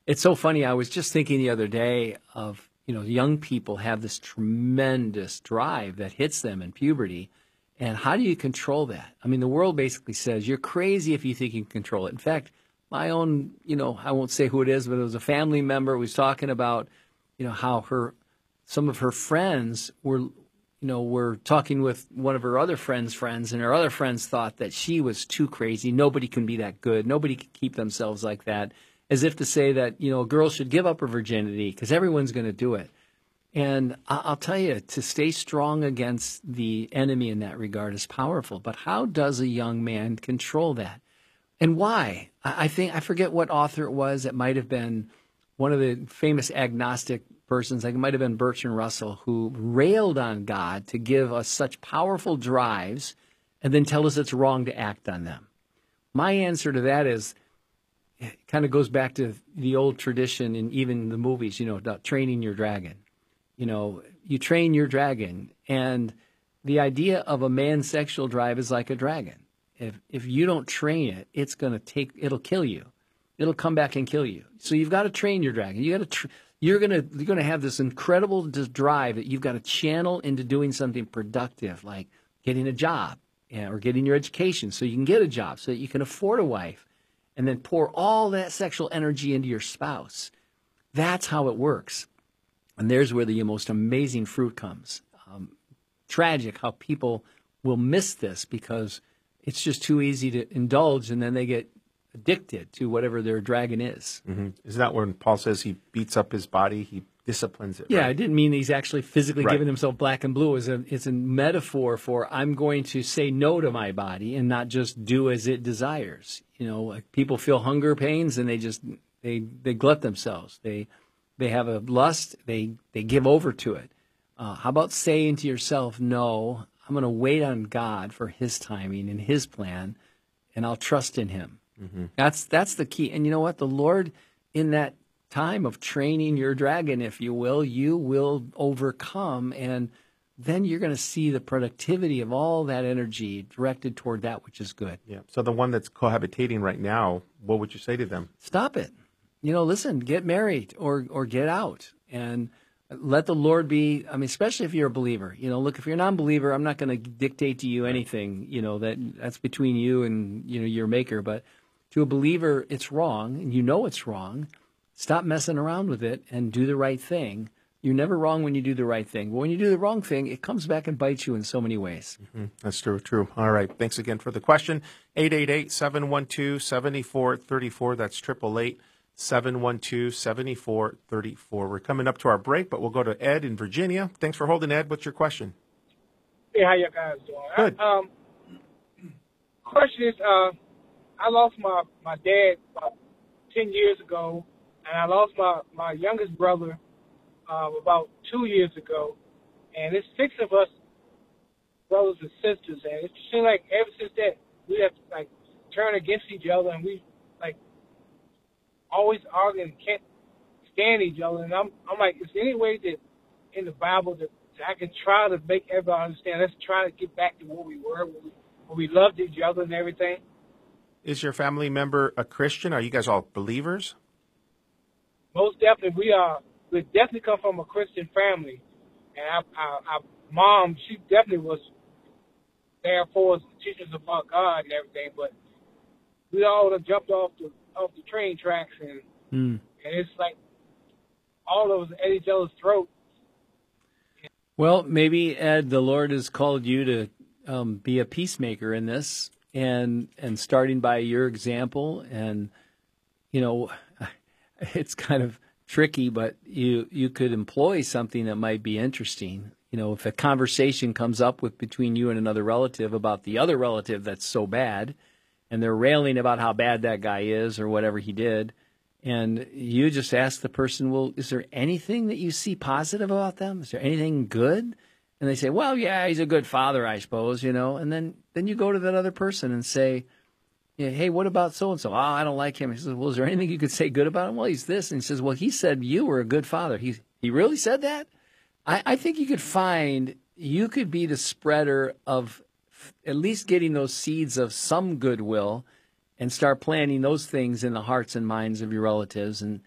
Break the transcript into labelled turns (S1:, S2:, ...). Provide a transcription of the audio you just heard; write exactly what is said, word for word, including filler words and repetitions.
S1: It's so funny. I was just thinking the other day of, you know, young people have this tremendous drive that hits them in puberty. And how do you control that? I mean, the world basically says you're crazy if you think you can control it. In fact, my own, you know, I won't say who it is, but it was a family member who was talking about, you know, how her, some of her friends were, you know, were talking with one of her other friends' friends, and her other friends thought that she was too crazy. Nobody can be that good. Nobody can keep themselves like that, as if to say that, you know, a girl should give up her virginity because everyone's going to do it. And I'll tell you, to stay strong against the enemy in that regard is powerful. But how does a young man control that? And why? I think, I forget what author it was. It might have been one of the famous agnostic persons, like it might have been Bertrand Russell, who railed on God to give us such powerful drives and then tell us it's wrong to act on them. My answer to that is, it kind of goes back to the old tradition in even the movies, you know, about training your dragon. You know, you train your dragon, and the idea of a man's sexual drive is like a dragon. If if you don't train it, it's going to take, it'll kill you. It'll come back and kill you. So you've got to train your dragon. You got to, tr- you're going to, you're going to have this incredible drive that you've got to channel into doing something productive, like getting a job, yeah, or getting your education so you can get a job, so that you can afford a wife, and then pour all that sexual energy into your spouse. That's how it works. And there's where the most amazing fruit comes. Um, tragic how people will miss this because it's just too easy to indulge, and then they get addicted to whatever their dragon is.
S2: Mm-hmm. Isn't that when Paul says he beats up his body, he disciplines it?
S1: Yeah,
S2: right?
S1: I didn't mean he's actually physically
S2: right.
S1: giving himself black and blue. It's a, it's a metaphor for I'm going to say no to my body and not just do as it desires. You know, like people feel hunger pains and they just they they glut themselves. They They have a lust, they, they give over to it. Uh, how about saying to yourself, no, I'm going to wait on God for his timing and his plan, and I'll trust in him. Mm-hmm. That's that's the key. And you know what? The Lord, in that time of training your dragon, if you will, you will overcome, and then you're going to see the productivity of all that energy directed toward that which is good.
S2: Yeah. So the one that's cohabitating right now, what would you say to them?
S1: Stop it. You know, listen, get married or or get out and let the Lord be. I mean, especially if you're a believer. You know, look, if you're a non-believer, I'm not going to dictate to you anything. You know, that that's between you and, you know, your maker. But to a believer, it's wrong, and you know it's wrong. Stop messing around with it and do the right thing. You're never wrong when you do the right thing. But when you do the wrong thing, it comes back and bites you in so many ways.
S2: Mm-hmm. That's true, true. All right. Thanks again for the question. eight eight eight, seven one two, seven four three four. That's triple eight. seven one two, seven four three four. We're coming up to our break, but we'll go to Ed in Virginia. Thanks for holding, Ed. What's your question?
S3: Hey, how you guys doing?
S2: Good.
S3: I, um, question is, uh, I lost my, my dad about ten years ago, and I lost my, my youngest brother uh, about two years ago, and it's six of us brothers and sisters, and it seems like ever since that, we have to, like, turn against each other, and we, like, always arguing, can't stand each other. And I'm, I'm like, is there any way that in the Bible that, that I can try to make everybody understand? Let's try to get back to where we were, when we, when we loved each other and everything. Is
S2: your family member a Christian? Are you guys all believers?
S3: Most definitely, we are. We definitely come from a Christian family, and our, our, our mom, she definitely was there for us, teaching us about God and everything. But we all have jumped off the off the train tracks, and mm. and it's like all of us at each other's throats.
S1: Well, maybe, Ed, the Lord has called you to um, be a peacemaker in this, and and starting by your example, and you know, it's kind of tricky, but you you could employ something that might be interesting. You know, if a conversation comes up with between you and another relative about the other relative that's so bad, and they're railing about how bad that guy is or whatever he did, and you just ask the person, well, is there anything that you see positive about them? Is there anything good? And they say, well, yeah, he's a good father, I suppose, you know. And then, then you go to that other person and say, yeah, hey, what about so-and-so? Oh, I don't like him. He says, well, is there anything you could say good about him? Well, he's this. And he says, well, he said you were a good father. He, he really said that? I, I think you could find, you could be the spreader of at least getting those seeds of some goodwill and start planting those things in the hearts and minds of your relatives. And